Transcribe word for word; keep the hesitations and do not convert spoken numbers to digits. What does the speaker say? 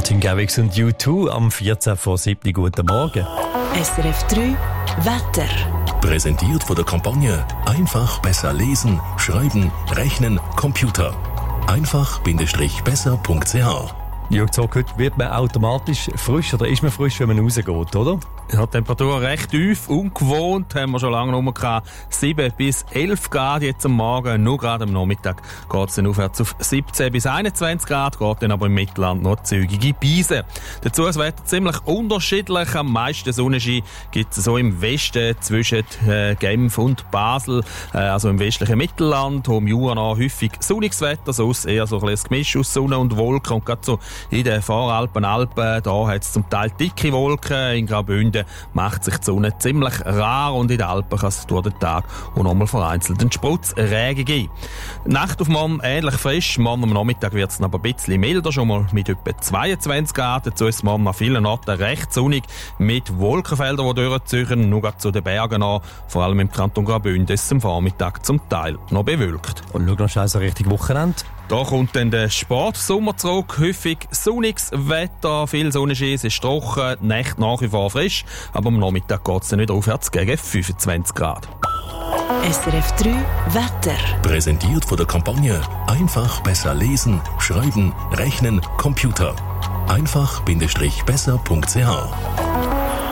Martin Garrix und U zwei am vierzehn vor sieben. Guten Morgen. S R F drei Wetter. Präsentiert von der Kampagne Einfach besser lesen, schreiben, rechnen, Computer. einfach-besser punkt c h. Ja, so heute wird man automatisch frisch, oder ist man frisch, wenn man rausgeht, oder? Ja, die Temperatur recht tief, ungewohnt, haben wir schon lange rum gehabt. sieben bis elf Grad jetzt am Morgen, nur gerade am Nachmittag geht es dann aufwärts auf siebzehn bis einundzwanzig Grad, geht dann aber im Mittelland noch zügige Beise. Dazu ist das Wetter ziemlich unterschiedlich, am meisten Sonnenschein gibt es so im Westen zwischen äh, Genf und Basel, äh, also im westlichen Mittelland, wo im Jura noch häufig sonniges Wetter, sonst eher so ein bisschen Gemisch aus Sonne und Wolken, und gerade so in den Voralpen, Alpen, da hat es zum Teil dicke Wolken, in Graubünden macht sich die Sonne ziemlich rar, und in den Alpen kann es durch den Tag und nochmal vereinzelt einen Sputzregen geben. Nacht auf morgen ähnlich frisch, morgen am Nachmittag wird es noch ein bisschen milder, schon mal mit etwa zweiundzwanzig Grad. Dazu ist es morgen an vielen Orten recht sonnig, mit Wolkenfeldern, die durchziehen, nur gerade zu den Bergen an, vor allem im Kanton Graubünden ist es am Vormittag zum Teil noch bewölkt. Und schau noch schnell so richtig Wochenende. Da kommt dann der Sportsommer zurück. Häufig sonniges Wetter, viel Sonnenschein, es ist trocken, die Nächte nach wie vor frisch, aber am Nachmittag geht es dann wieder aufwärts gegen fünfundzwanzig Grad. S R F drei Wetter. Präsentiert von der Kampagne Einfach besser lesen, schreiben, rechnen, Computer. einfach-besser punkt c h.